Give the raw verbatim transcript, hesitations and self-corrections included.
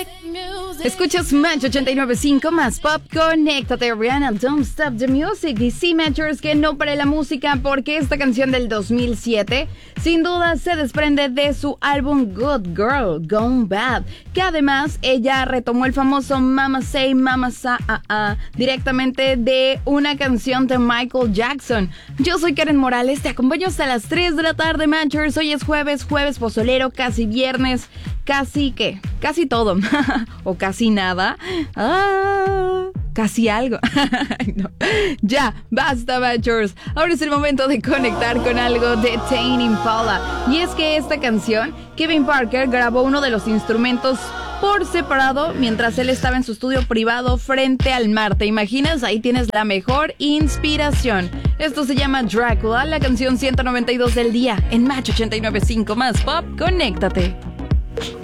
Escuchas Match ochenta y nueve punto cinco más pop, conéctate, Rihanna, Don't Stop the Music. Y sí, Matchers, que no pare la música, porque esta canción del dos mil siete sin duda se desprende de su álbum Good Girl, Gone Bad, que además ella retomó el famoso Mama Say, Mama Sa, ah, ah, directamente de una canción de Michael Jackson. Yo soy Karen Morales, te acompaño hasta las tres de la tarde, Matchers. Hoy es jueves, jueves pozolero, casi viernes, casi, ¿qué? Casi todo, o casi nada, ah, casi algo. No. Ya, basta, Matchers. Ahora es el momento de conectar con algo de Tame Impala. Y es que esta canción, Kevin Parker grabó uno de los instrumentos por separado mientras él estaba en su estudio privado frente al mar. ¿Te imaginas? Ahí tienes la mejor inspiración. Esto se llama Drácula, la canción ciento noventa y dos del día en Match ochenta y nueve punto cinco más pop. Conéctate.